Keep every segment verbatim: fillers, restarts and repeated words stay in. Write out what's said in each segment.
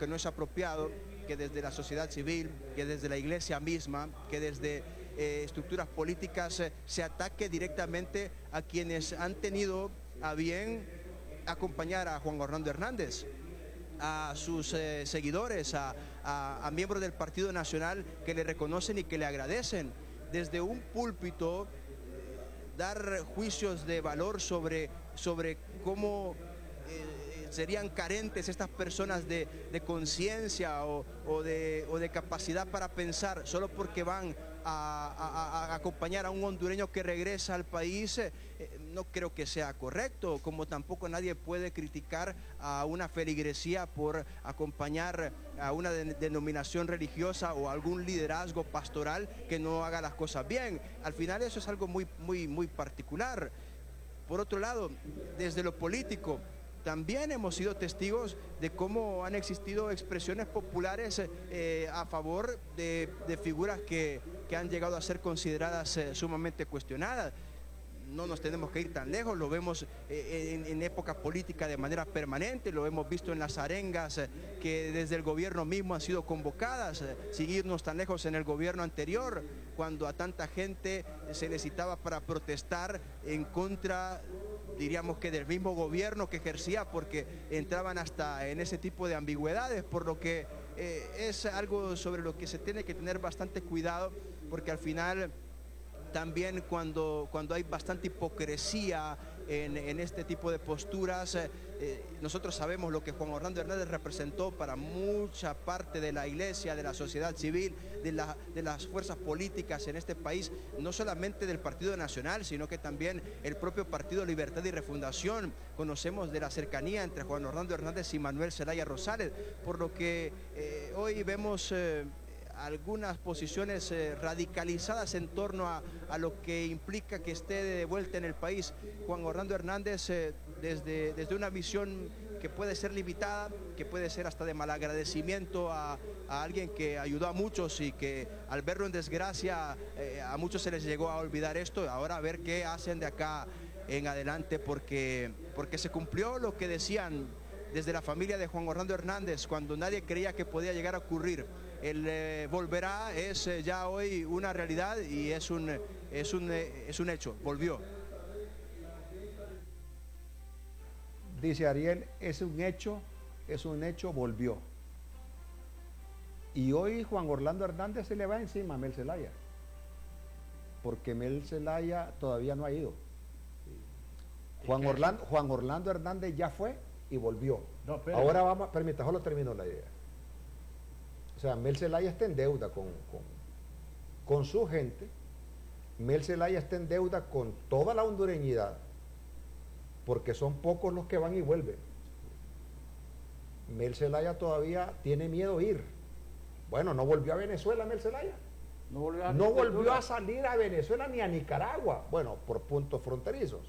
que no es apropiado que desde la sociedad civil, que desde la iglesia misma, que desde eh, estructuras políticas eh, se ataque directamente a quienes han tenido a bien acompañar a Juan Orlando Hernández, a sus eh, seguidores, a, a, a miembros del Partido Nacional que le reconocen y que le agradecen. Desde un púlpito, dar juicios de valor sobre, sobre cómo eh, serían carentes estas personas de, de conciencia o, o, de, o de capacidad para pensar, solo porque van a, a, a acompañar a un hondureño que regresa al país, eh, no creo que sea correcto, como tampoco nadie puede criticar a una feligresía por acompañar a una de, denominación religiosa o algún liderazgo pastoral que no haga las cosas bien. Al final eso es algo muy, muy, muy particular. Por otro lado, desde lo político, también hemos sido testigos de cómo han existido expresiones populares eh, a favor de, de figuras que, que han llegado a ser consideradas eh, sumamente cuestionadas. No nos tenemos que ir tan lejos, lo vemos eh, en, en época política de manera permanente, lo hemos visto en las arengas eh, que desde el gobierno mismo han sido convocadas, eh, sin irnos tan lejos en el gobierno anterior, cuando a tanta gente se les citaba para protestar en contra, diríamos que del mismo gobierno que ejercía, porque entraban hasta en ese tipo de ambigüedades, por lo que eh, es algo sobre lo que se tiene que tener bastante cuidado, porque al final también cuando, cuando hay bastante hipocresía en, en este tipo de posturas, eh, eh, nosotros sabemos lo que Juan Orlando Hernández representó para mucha parte de la iglesia, de la sociedad civil, de, la, de las fuerzas políticas en este país, no solamente del Partido Nacional, sino que también el propio Partido Libertad y Refundación. Conocemos de la cercanía entre Juan Orlando Hernández y Manuel Zelaya Rosales, por lo que eh, hoy vemos Eh, algunas posiciones eh, radicalizadas en torno a, a lo que implica que esté de vuelta en el país Juan Orlando Hernández, eh, desde, desde una visión que puede ser limitada, que puede ser hasta de malagradecimiento a, a alguien que ayudó a muchos y que al verlo en desgracia eh, a muchos se les llegó a olvidar esto. Ahora a ver qué hacen de acá en adelante, porque, porque se cumplió lo que decían desde la familia de Juan Orlando Hernández cuando nadie creía que podía llegar a ocurrir. El eh, volverá es eh, ya hoy una realidad y es un, es, un, eh, es un hecho, volvió. Dice Ariel, es un hecho, es un hecho, volvió. Y hoy Juan Orlando Hernández se le va encima a Mel Zelaya, porque Mel Zelaya todavía no ha ido. Juan Orlando, Juan Orlando Hernández ya fue y volvió. No, ahora vamos, permítame, solo termino la idea. O sea, Mel Zelaya está en deuda con, con, con su gente, Mel Zelaya está en deuda con toda la hondureñidad, porque son pocos los que van y vuelven. Mel Zelaya todavía tiene miedo a ir. Bueno, no volvió a Venezuela Mel Zelaya. No volvió a, no volvió a salir a Venezuela ni a Nicaragua, bueno, por puntos fronterizos.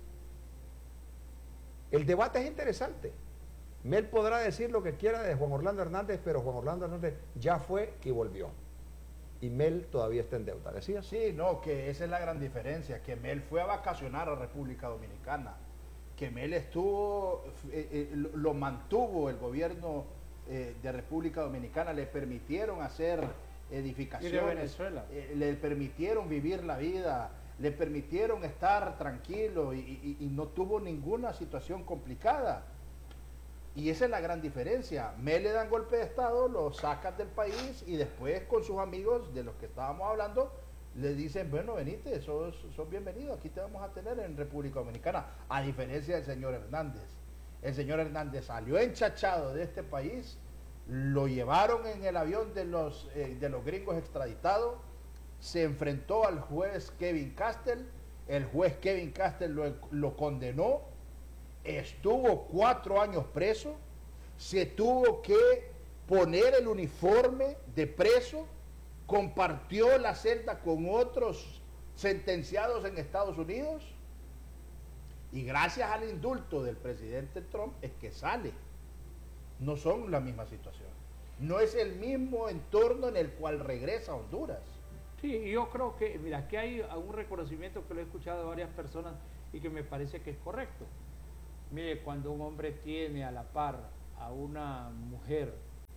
El debate es interesante. Mel podrá decir lo que quiera de Juan Orlando Hernández, pero Juan Orlando Hernández ya fue y volvió. Y Mel todavía está en deuda, ¿decía? Sí, no, que esa es la gran diferencia, que Mel fue a vacacionar a República Dominicana, que Mel estuvo, eh, eh, lo mantuvo el gobierno eh, de República Dominicana, le permitieron hacer edificaciones, y de Venezuela. Eh, le permitieron vivir la vida, le permitieron estar tranquilo y, y, y no tuvo ninguna situación complicada. Y esa es la gran diferencia. Mel le dan golpe de estado, lo sacan del país y después con sus amigos de los que estábamos hablando, le dicen, bueno, venite, sos, sos bienvenido, aquí te vamos a tener en República Dominicana. A diferencia del señor Hernández. El señor Hernández salió enchachado de este país, lo llevaron en el avión de los, eh, de los gringos extraditados, se enfrentó al juez Kevin Castell, el juez Kevin Castell lo, lo condenó, estuvo cuatro años preso, se tuvo que poner el uniforme de preso, compartió la celda con otros sentenciados en Estados Unidos y gracias al indulto del presidente Trump es que sale. No son la misma situación, no es el mismo entorno en el cual regresa a Honduras. Sí, yo creo que, mira, aquí hay un reconocimiento que lo he escuchado de varias personas y que me parece que es correcto. Mire, cuando un hombre tiene a la par a una mujer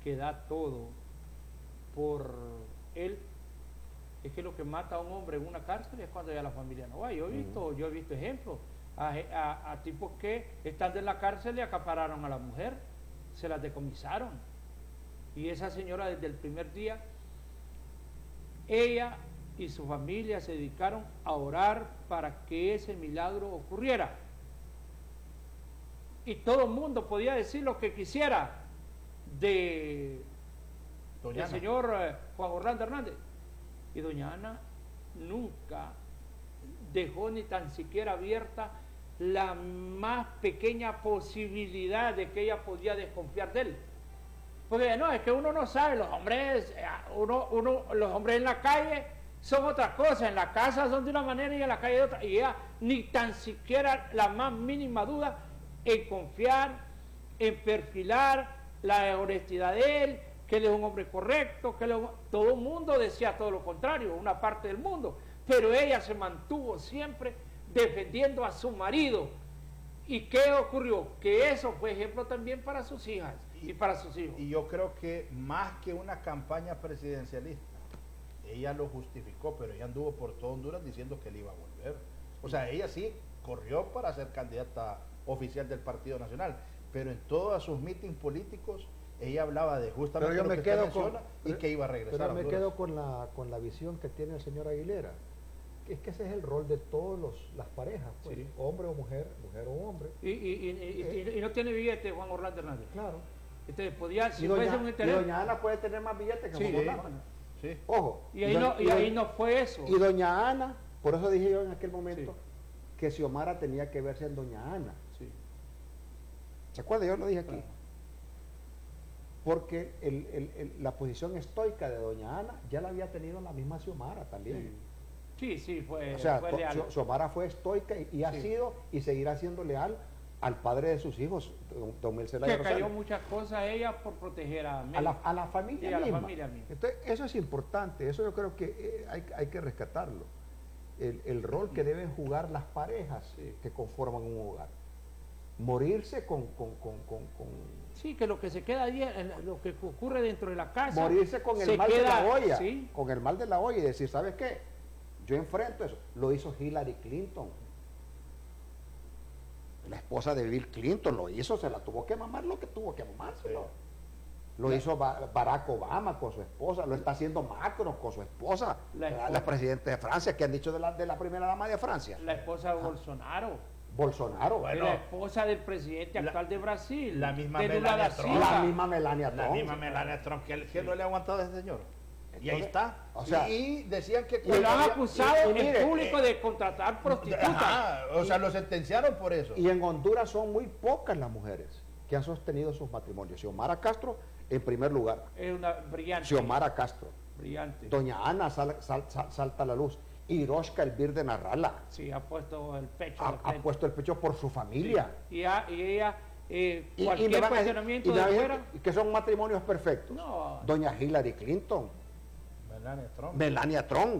que da todo por él, es que lo que mata a un hombre en una cárcel es cuando ya la familia no va. Yo he visto, uh-huh. yo he visto ejemplos a, a, a tipos que estando en la cárcel le acapararon a la mujer, se las decomisaron. Y esa señora desde el primer día, ella y su familia se dedicaron a orar para que ese milagro ocurriera. Y todo el mundo podía decir lo que quisiera de del señor eh, Juan Orlando Hernández. Y doña Ana nunca dejó ni tan siquiera abierta la más pequeña posibilidad de que ella podía desconfiar de él. Porque no, es que uno no sabe, los hombres, uno, uno, los hombres en la calle son otra cosa, en la casa son de una manera y en la calle de otra, y ella ni tan siquiera la más mínima duda en confiar, en perfilar la honestidad de él, que él es un hombre correcto, que él es un... todo el mundo decía todo lo contrario, una parte del mundo, pero ella se mantuvo siempre defendiendo a su marido. ¿Y qué ocurrió? Que eso fue ejemplo también para sus hijas y, y para sus hijos. Y yo creo que más que una campaña presidencialista, ella lo justificó, pero ella anduvo por todo Honduras diciendo que él iba a volver. O sea, ella sí corrió para ser candidata oficial del Partido Nacional, pero en todos sus mítines políticos ella hablaba de justamente pero yo lo me que quedo usted menciona con, y que iba a regresar pero a me Honduras. quedo con la, con la visión que tiene el señor Aguilera. Es que ese es el rol de todas las parejas, pues, sí. Hombre o mujer, mujer o hombre. Y, y, y, eh, y, y no tiene billete Juan Orlando Hernández. Claro. Entonces podía, si y fuese doña, un interés. Y doña Ana puede tener más billetes que sí, Juan Orlando. Sí. Ojo. Y ahí, y no, y y ahí no fue eso. Y doña Ana, por eso dije yo en aquel momento, sí. que Xiomara tenía que verse en doña Ana. Sí. ¿Se acuerda? Yo lo dije aquí. Claro. Porque el, el, el, la posición estoica de doña Ana ya la había tenido la misma Xiomara también. Sí. Sí, sí, fue, o sea, fue leal. Xiomara fue estoica y, y ha sí. sido y seguirá siendo leal al padre de sus hijos, don, don Mel Zelaya que cayó muchas cosas ella por proteger a Mel. A la, a la familia sí, misma. A la familia misma. Entonces, eso es importante, eso yo creo que eh, hay, hay que rescatarlo. El, el rol que deben jugar las parejas sí. que conforman un hogar. Morirse con, con, con, con, con... Sí, que lo que se queda ahí, lo que ocurre dentro de la casa... Morirse con el mal queda, de la olla, ¿sí? con el mal de la olla y decir, ¿sabes qué? Yo enfrento eso. Lo hizo Hillary Clinton. La esposa de Bill Clinton lo hizo, se la tuvo que mamar lo que tuvo que mamárselo. Sí. Lo hizo Barack Obama con su esposa, lo está haciendo Macron con su esposa, la, esposa. la presidenta de Francia, que han dicho de la, de la primera dama de Francia. La esposa de ah. Bolsonaro. Bolsonaro. Bueno, la esposa del presidente actual la, de Brasil. La misma de Melania Trump. La misma Melania Trump. La misma Melania Trump. ¿Qué, qué no le ha aguantado a ese señor? Entonces, y ahí está. O sea, y decían que... Y lo han acusado y, y, en mire, público eh, de contratar prostitutas. Ajá, o y, sea, lo sentenciaron por eso. Y en Honduras son muy pocas las mujeres que han sostenido sus matrimonios. Xiomara Castro, en primer lugar. Es una brillante. Xiomara Castro. Brillante. Doña Ana sal, sal, sal, salta a la luz. Hiroshka Elvir de Narrala. Sí, ha puesto el pecho. Ha, ha puesto el pecho por su familia. Sí. Y, a, y ella, eh, y, cualquier y cuestionamiento y de fuera. Que son matrimonios perfectos. No. Doña Hillary Clinton. Melania Trump. Melania Trump.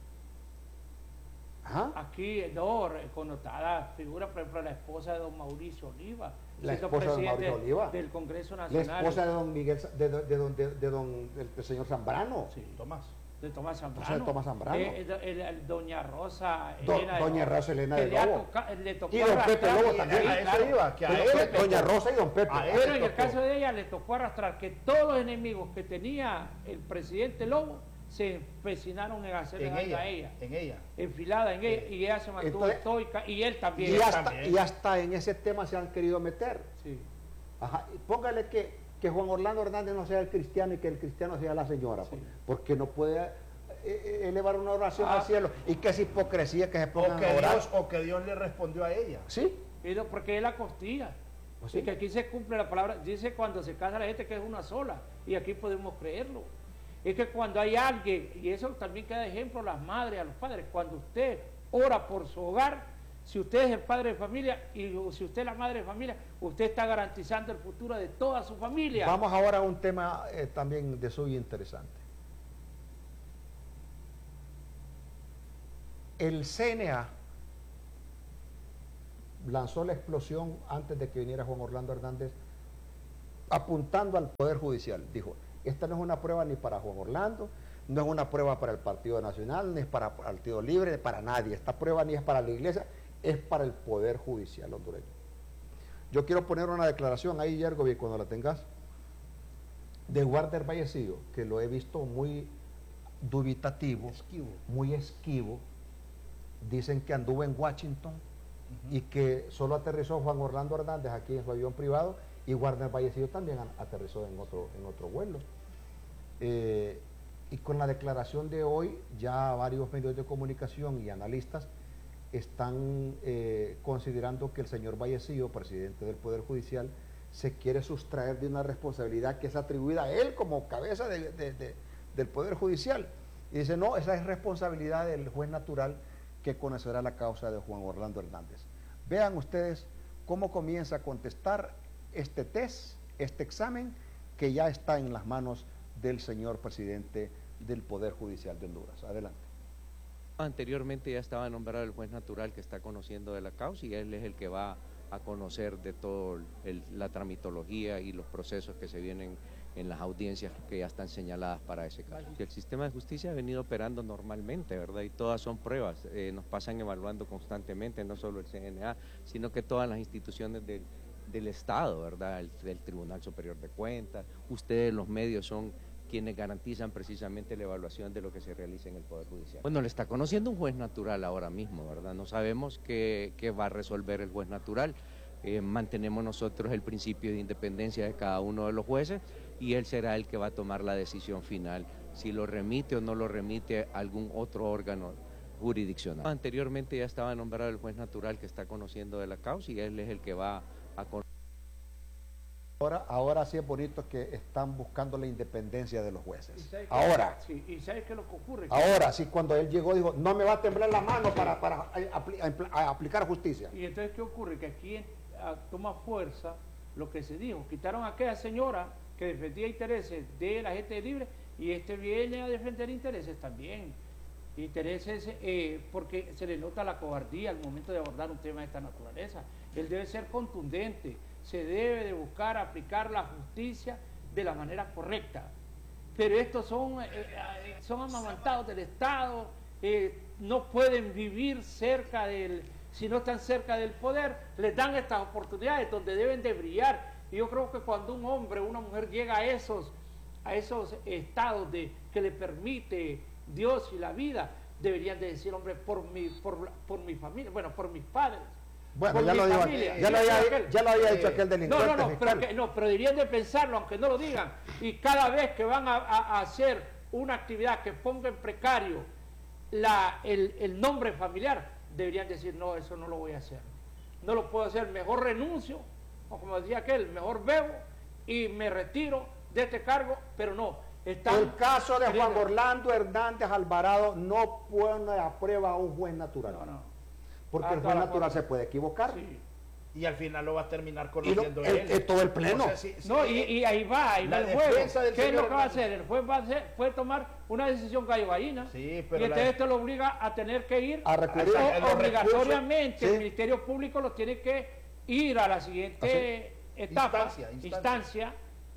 ¿Ah? Aquí, no, connotada figura, por ejemplo, la esposa de don Mauricio Oliva. La esposa de Mauricio Oliva. Del Congreso Nacional. La esposa de don Miguel, de, de, de, don, de, de don, del, del señor Zambrano. Sí, Tomás. De Tomás Zambrano. O sea, de Tomás Zambrano. Eh, el, el, el, doña Rosa Do, Elena Doña de, Rosa Elena de le Lobo. Toca, le tocó y don Pepe Lobo también. A eso iba, que a él Doña Rosa y don Pepe. Pero en el caso de ella le tocó arrastrar que todos los enemigos que tenía el presidente Lobo se empecinaron en hacerle daño a ella. En ella. Enfilada en ella. Y ella se mantuvo Entonces, estoica. Y él también. Y él hasta, también. y hasta en ese tema se han querido meter. Sí. Ajá. Póngale que, que Juan Orlando Hernández no sea el cristiano y que el cristiano sea la señora. Sí. Pues, porque no puede eh, elevar una oración ah, al cielo. Y que es hipocresía que se pongan o que a orar. Dios, o que Dios le respondió a ella. Sí. Porque es la costilla. ¿Oh, sí? Y que aquí se cumple la palabra. Dice cuando se casa la gente que es una sola. Y aquí podemos creerlo. Es que cuando hay alguien, y eso también queda de ejemplo a las madres, a los padres, cuando usted ora por su hogar, si usted es el padre de familia y si usted es la madre de familia, usted está garantizando el futuro de toda su familia. Vamos ahora a un tema eh, también de suyo interesante. El C N A lanzó la explosión antes de que viniera Juan Orlando Hernández apuntando al Poder Judicial. Dijo, esta no es una prueba ni para Juan Orlando, no es una prueba para el Partido Nacional, ni es para el Partido Libre, ni para nadie. Esta prueba ni es para la Iglesia, es para el Poder Judicial hondureño. Yo quiero poner una declaración ahí, Yergovi, cuando la tengas, de Warder Vallecillo, que lo he visto muy dubitativo, esquivo. muy esquivo. Dicen que anduvo en Washington uh-huh. y que solo aterrizó Juan Orlando Hernández aquí en su avión privado, y Warder Vallecillo también aterrizó en otro, en otro vuelo. Eh, y con la declaración de hoy, ya varios medios de comunicación y analistas están eh, considerando que el señor Vallecillo, presidente del Poder Judicial, se quiere sustraer de una responsabilidad que es atribuida a él como cabeza de, de, de, del Poder Judicial. Y dice, no, esa es responsabilidad del juez natural que conocerá la causa de Juan Orlando Hernández. Vean ustedes cómo comienza a contestar este test, este examen, que ya está en las manos del señor presidente del Poder Judicial de Honduras. Adelante. Anteriormente ya estaba nombrado el juez natural que está conociendo de la causa, y él es el que va a conocer de toda la tramitología y los procesos que se vienen en las audiencias que ya están señaladas para ese caso. El sistema de justicia ha venido operando normalmente, ¿verdad? Y todas son pruebas, eh, nos pasan evaluando constantemente, no solo el C N A, sino que todas las instituciones del, del Estado, ¿verdad? El, del Tribunal Superior de Cuentas, ustedes los medios son quienes garantizan precisamente la evaluación de lo que se realiza en el Poder Judicial. Bueno, le está conociendo un juez natural ahora mismo, ¿verdad? No sabemos qué, qué va a resolver el juez natural. Eh, mantenemos nosotros el principio de independencia de cada uno de los jueces, y él será el que va a tomar la decisión final, si lo remite o no lo remite a algún otro órgano jurisdiccional. Anteriormente ya estaba nombrado el juez natural que está conociendo de la causa, y él es el que va a conocer. Ahora, ahora sí es bonito que están buscando la independencia de los jueces. Que, ahora. Sí, y ¿sabes qué es lo que ocurre? Ahora sí, cuando él llegó dijo, no me va a temblar la mano para, para apl a aplicar justicia. Y entonces, ¿qué ocurre? Que aquí a, toma fuerza lo que se dijo. Quitaron a aquella señora que defendía intereses de la gente libre, y este viene a defender intereses también. Intereses eh, porque se le nota la cobardía al momento de abordar un tema de esta naturaleza. Él debe ser contundente. Se debe de buscar aplicar la justicia de la manera correcta. Pero estos son, eh, eh, son amamantados del Estado, eh, no pueden vivir cerca del, si no están cerca del poder, les dan estas oportunidades donde deben de brillar. Y yo creo que cuando un hombre o una mujer llega a esos, a esos estados de, que le permite Dios y la vida, deberían de decir, hombre, por mi, por, por mi familia, bueno, por mis padres. Bueno, ya lo, digo, familia, ya, lo había, ya lo había dicho aquel delincuente. No, no, no pero, que, no, pero deberían de pensarlo, aunque no lo digan. Y cada vez que van a, a, a hacer una actividad que ponga en precario la, el, el nombre familiar, deberían decir, no, eso no lo voy a hacer. No lo puedo hacer, mejor renuncio, o como decía aquel, mejor bebo y me retiro de este cargo, pero no. Están el caso de Juan Orlando Hernández Alvarado no pone a prueba a un juez natural. No, no. Porque el juez natural se puede equivocar. Sí. Y al final lo va a terminar conociendo el, él. el, todo el pleno. O sea, si, si, no, y, y ahí va, ahí va el juego. ¿Qué es lo que va a hacer? El juez va a hacer, puede tomar una decisión gallo gallina. Sí, pero y entonces la... esto lo obliga a tener que ir a recurrir o, obligatoriamente. Sí. El Ministerio Público lo tiene que ir a la siguiente Así. etapa, instancia, instancia. instancia,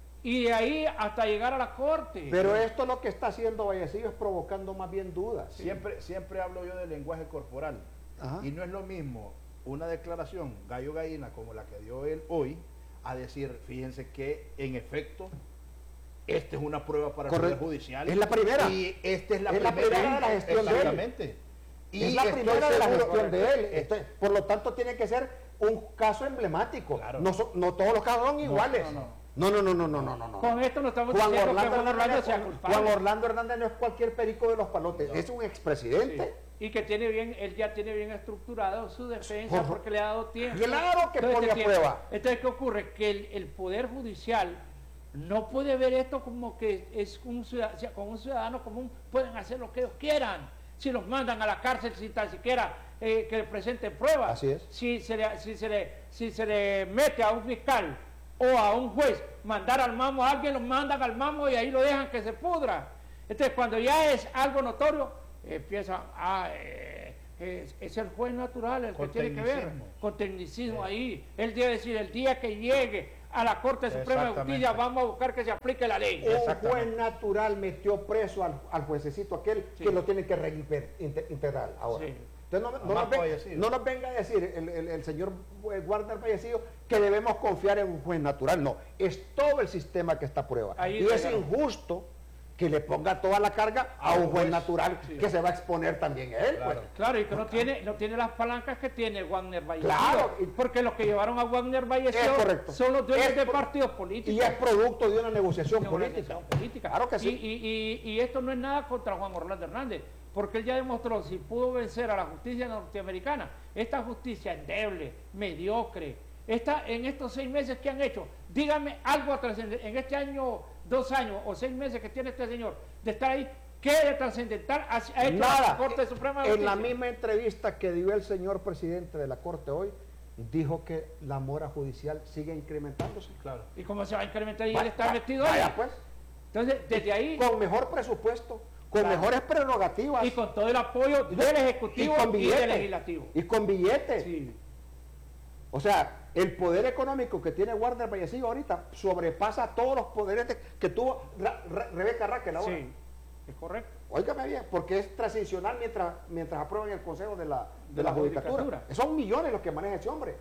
y de ahí hasta llegar a la corte. Pero esto lo que está haciendo Vallecillo es provocando más bien dudas. Sí. Siempre, siempre hablo yo del lenguaje corporal. Ajá. Y no es lo mismo una declaración gallo gallina como la que dio él hoy, a decir, fíjense que en efecto esta es una prueba para Correcto. el Poder Judicial. Es la primera. Y esta es la, es primera, la primera de la gestión exactamente. de él. Y es la primera de la gestión de él. Esto, por lo tanto, tiene que ser un caso emblemático. Claro. No, so, no todos los casos son iguales. No, no, no. No, no, no, no, no, no, no, no. Con esto no estamos Juan diciendo Orlando, que Juan Orlando Hernández, sea culpable. Juan Orlando Hernández no es cualquier perico de los palotes, no. Es un expresidente. Sí. Y que tiene bien, él ya tiene bien estructurado su defensa Por, porque le ha dado tiempo. Claro que pone a prueba. Entonces, ¿qué ocurre? Que el, el Poder Judicial no puede ver esto como que es un ciudadano, o sea, con un ciudadano común pueden hacer lo que ellos quieran. Si los mandan a la cárcel sin tan siquiera eh, que le presenten pruebas. Así es. Si se, le, si, se le, si se le mete a un fiscal o a un juez mandar al mamo a alguien, lo mandan al mamo y ahí lo dejan que se pudra. Entonces, cuando ya es algo notorio, empieza a... Eh, es, es el juez natural el que tiene que ver con tecnicismo eh. ahí. Él debe decir, el día que llegue a la Corte Suprema de Justicia, vamos a buscar que se aplique la ley. Un juez natural metió preso al, al juececito aquel sí. que lo tiene que reintegrar ahora. Sí. Entonces no, no, nos ven, no nos venga a decir el, el, el señor Warner Vallecillo que debemos confiar en un juez natural. No, es todo el sistema que está a prueba. Ahí y es injusto que le ponga toda la carga a un juez natural sí. que se va a exponer también él. Claro, pues. claro y que no tiene, no tiene las palancas que tiene Wagner Vallecillo. Claro. Porque los que llevaron a Wagner Vallecillo son los dueños es de partidos políticos. Y es producto de una negociación, de una política. negociación política. Claro que sí. Y, y, y, y esto no es nada contra Juan Orlando Hernández, porque él ya demostró si pudo vencer a la justicia norteamericana. Esta justicia endeble, mediocre, esta, en estos seis meses que han hecho, dígame algo a trascender, en este año, dos años o seis meses que tiene este señor de estar ahí, ¿qué de trascendental ha hecho Nada. la Corte Suprema de Justicia? En la misma entrevista que dio el señor presidente de la Corte hoy, dijo que la mora judicial sigue incrementándose. Claro. ¿Y cómo se va a incrementar? Y va, él está va, metido vaya, ahí. Pues. Entonces, desde ahí... Con mejor presupuesto, con claro. mejores prerrogativas. Y con todo el apoyo del Ejecutivo y, y del Legislativo. Y con billetes. Sí. O sea, el poder económico que tiene Warner Vallecillo ahorita sobrepasa todos los poderes de, que tuvo Ra, Ra, Rebeca Raquel ahora. Sí, es correcto. Óigame bien, porque es transicional mientras, mientras aprueben el Consejo de la, de de la, la Judicatura. Judicatura. Son millones los que maneja ese hombre.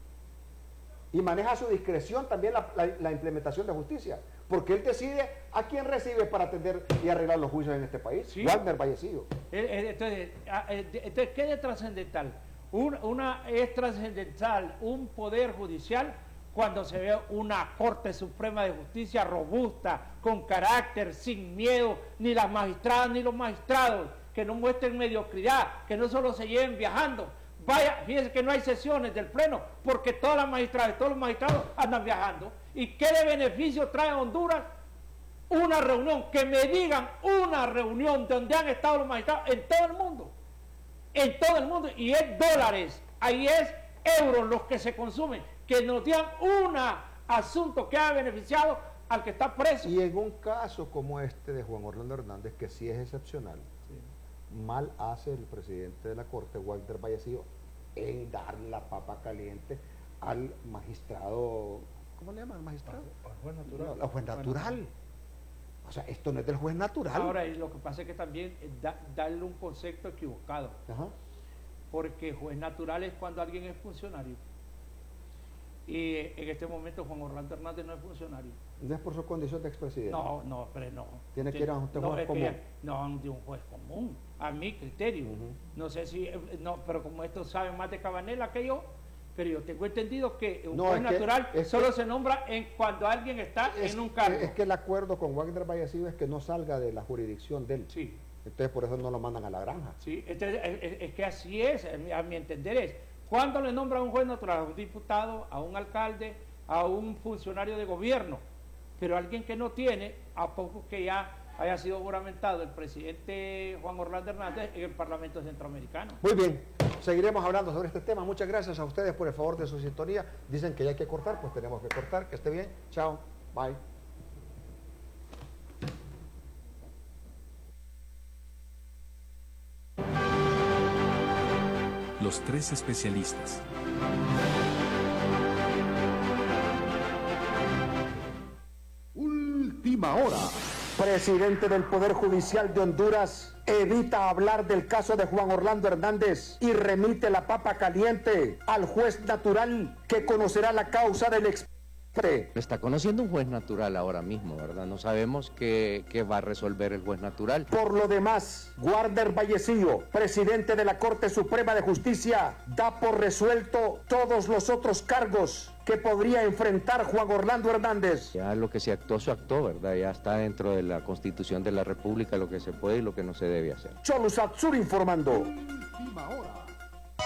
Y maneja a su discreción también la, la, la implementación de justicia. Porque él decide a quién recibe para atender y arreglar los juicios en este país. Sí. Warner Vallecillo. Entonces, entonces, ¿qué es trascendental? Un, una es trascendental un poder judicial cuando se ve una Corte Suprema de Justicia robusta, con carácter, sin miedo, ni las magistradas ni los magistrados, que no muestren mediocridad, que no solo se lleven viajando. Vaya, fíjense que no hay sesiones del Pleno, porque todas las magistradas y todos los magistrados andan viajando. ¿Y qué de beneficio trae a Honduras? Una reunión, que me digan una reunión donde han estado los magistrados en todo el mundo. En todo el mundo, y es dólares, ahí es euros los que se consumen, que nos digan un asunto que ha beneficiado al que está preso. Y en un caso como este de Juan Orlando Hernández, que sí es excepcional, sí. mal hace el presidente de la Corte, Walter Vallecillo, en dar la papa caliente al magistrado, ¿cómo le llaman al magistrado? Al juez natural. No, al juez natural. O sea, esto no es del juez natural. Ahora, y lo que pasa es que también da, darle un concepto equivocado. Ajá. Porque juez natural es cuando alguien es funcionario. Y en este momento Juan Orlando Hernández no es funcionario. ¿No es por su condición de expresidente? No, no, pero no. Tiene que ir a un no, juez común. Que, no, de un juez común, a mi criterio. Uh-huh. No sé si, no, pero como estos saben más de Cabanela que yo, pero yo tengo entendido que un no, juez natural que, solo que, se nombra en cuando alguien está es, en un cargo. Es que el acuerdo con Wagner Vallecillo es que no salga de la jurisdicción de él. Sí. Entonces por eso no lo mandan a la granja. Sí, entonces, es, es que así es, a mi entender es, cuando le nombra a un juez natural, a un diputado, a un alcalde, a un funcionario de gobierno, pero alguien que no tiene, a poco que ya haya sido juramentado el presidente Juan Orlando Hernández en el Parlamento Centroamericano. Muy bien, seguiremos hablando sobre este tema. Muchas gracias a ustedes por el favor de su sintonía. Dicen que ya hay que cortar, pues tenemos que cortar. Que esté bien. Chao. Bye. Los tres especialistas. Última hora. Presidente del Poder Judicial de Honduras evita hablar del caso de Juan Orlando Hernández y remite la papa caliente al juez natural que conocerá la causa del ex. Está conociendo un juez natural ahora mismo, ¿verdad? No sabemos qué, qué va a resolver el juez natural. Por lo demás, Warner Vallecillo, presidente de la Corte Suprema de Justicia, da por resuelto todos los otros cargos que podría enfrentar Juan Orlando Hernández. Ya lo que se actuó, se actuó, ¿verdad? Ya está dentro de la Constitución de la República lo que se puede y lo que no se debe hacer. Cholusatsur informando. Última hora.